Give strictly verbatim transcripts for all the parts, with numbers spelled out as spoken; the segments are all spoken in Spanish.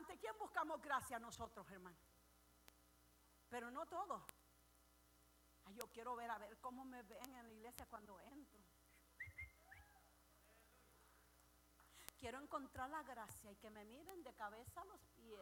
¿Ante quién buscamos gracia nosotros, hermano? Pero no todos. Ay, yo quiero ver a ver cómo me ven en la iglesia cuando entro. Quiero encontrar la gracia y que me miren de cabeza a los pies.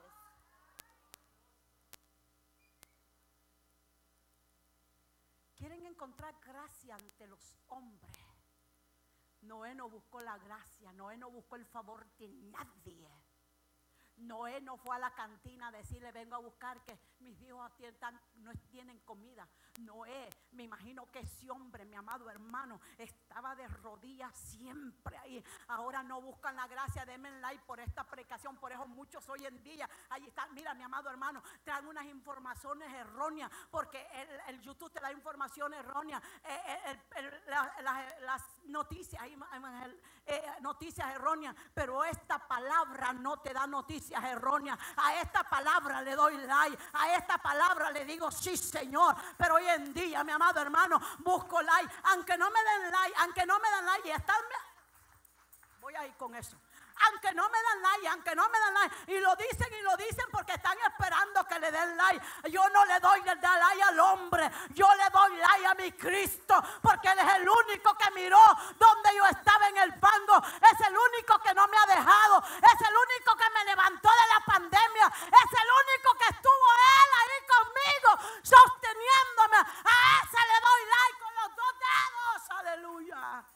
Quieren encontrar gracia ante los hombres. Noé no buscó la gracia, Noé no buscó el favor de nadie. Noé no fue a la cantina a decirle: vengo a buscar que mis hijos no tienen comida. Noé, me imagino que ese hombre, mi amado hermano, estaba de rodillas siempre ahí. Ahora no buscan la gracia. Denme like por esta predicación. Por eso muchos hoy en día, ahí están, mira mi amado hermano, traen unas informaciones erróneas, porque el, el YouTube te da información errónea. eh, el, el, la, la, las noticias el, eh, noticias erróneas, pero esta palabra no te da noticias erróneas. A esta palabra le doy like, a esta palabra le digo sí, Señor. Pero hoy en día, mi amado hermano, busco like, aunque no me den like, aunque no me den like y están, voy a ir con eso. Aunque no me dan like, aunque no me dan like, y lo dicen y lo dicen porque están esperando que le den like. Yo no le doy el like al hombre, yo le doy like a mi Cristo, porque Él es el único que miró donde yo estaba en el fango, es el único que no me ha dejado, es el único que me levantó de la pandemia, es el único que estuvo Él ahí conmigo, sosteniéndome. A ese le doy like con los dos dedos, aleluya.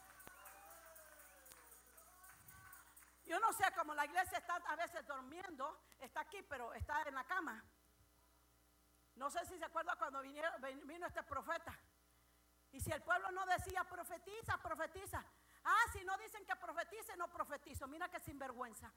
Yo no sé cómo la iglesia está a veces durmiendo, está aquí, pero está en la cama. No sé si se acuerda cuando vinieron, vino este profeta. Y si el pueblo no decía profetiza, profetiza. Ah, si no dicen que profetice, no profetizo. Mira qué sinvergüenza.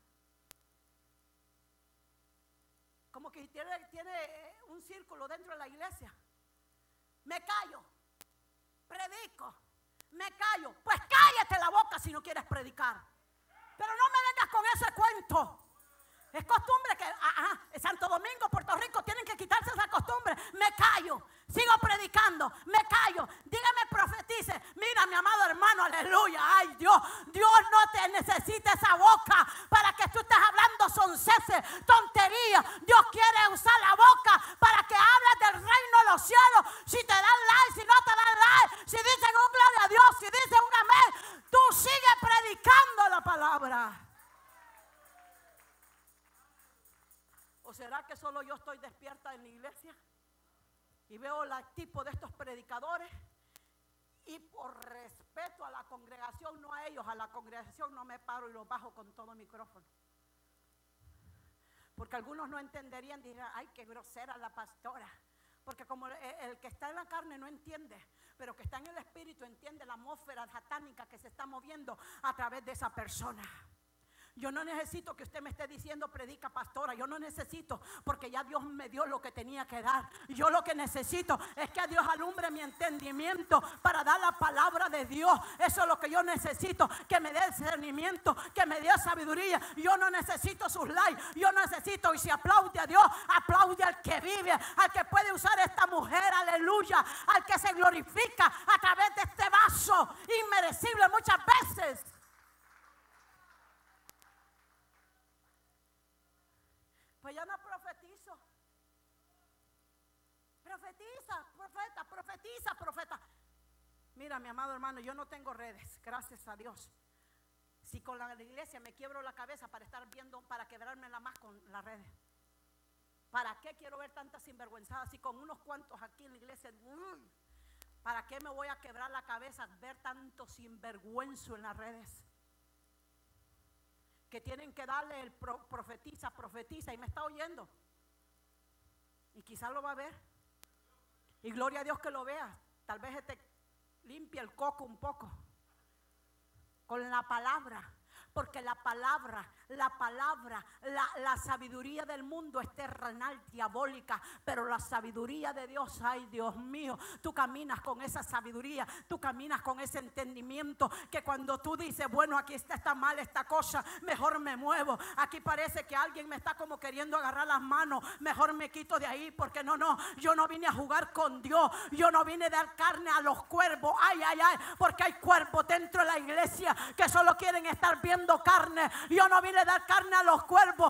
Como que tiene, tiene un círculo dentro de la iglesia. Me callo, predico, me callo. Pues cállate la boca si no quieres predicar. Pero no me vengas con ese cuento. Es costumbre que ajá, Santo Domingo, Puerto Rico tienen que quitarse esa costumbre. Me callo, sigo predicando, me callo. Dígame, profetice. Mira, mi amado hermano, aleluya. Ay, Dios, Dios no te necesita esa boca para que tú estés hablando sonceses, tonterías. Dios quiere usar la boca para que hables del reino de los cielos. Si te dan like, si no te dan like, si dicen un gloria a Dios, si dicen un amén, tú sigues predicando la palabra. ¿O será que solo yo estoy despierta en la iglesia y veo el tipo de estos predicadores y por respeto a la congregación, no a ellos, a la congregación no me paro y los bajo con todo micrófono? Porque algunos no entenderían, dirán: ay, qué grosera la pastora. Porque como el, el que está en la carne no entiende, pero que está en el espíritu entiende la atmósfera satánica que se está moviendo a través de esa persona. Yo no necesito que usted me esté diciendo predica, pastora. Yo no necesito, porque ya Dios me dio lo que tenía que dar. Yo lo que necesito es que Dios alumbre mi entendimiento para dar la palabra de Dios. Eso es lo que yo necesito, que me dé discernimiento, que me dé sabiduría. Yo no necesito sus likes, yo necesito, y si aplaude a Dios, aplaude al que vive, al que puede usar esta mujer, aleluya, al que se glorifica a través de este vaso inmerecible muchas veces. Pues yo no profetizo. Profetiza, profeta, profetiza, profeta. Mira, mi amado hermano, yo no tengo redes, gracias a Dios. Si con la iglesia me quiebro la cabeza para estar viendo, para quebrármela más con las redes. ¿Para qué quiero ver tantas sinvergüenzadas? Si con unos cuantos aquí en la iglesia, mmm, ¿para qué me voy a quebrar la cabeza ver tanto sinvergüenzo en las redes? Que tienen que darle el pro, profetiza, profetiza, y me está oyendo. Y quizás lo va a ver. Y gloria a Dios que lo vea. Tal vez te limpia el coco un poco con la palabra. Porque la palabra, la palabra, la, la sabiduría del mundo es terrenal, diabólica. Pero la sabiduría de Dios, ay Dios mío, tú caminas con esa sabiduría, tú caminas con ese entendimiento, que cuando tú dices, bueno, aquí está, está mal esta cosa, mejor me muevo. Aquí parece que alguien me está como queriendo agarrar las manos, mejor me quito de ahí, porque no, no, yo no vine a jugar con Dios, yo no vine a dar carne a los cuervos, ay, ay, ay, porque hay cuervos dentro de la iglesia que solo quieren estar viendo carne. Yo no vine a dar carne a los cuervos,